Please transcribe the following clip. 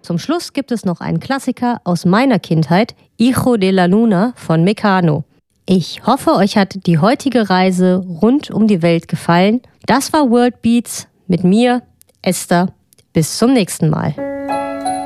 Zum Schluss gibt es noch einen Klassiker aus meiner Kindheit, Hijo de la Luna von Mecano. Ich hoffe, euch hat die heutige Reise rund um die Welt gefallen. Das war World Beats mit mir, Esther. Bis zum nächsten Mal.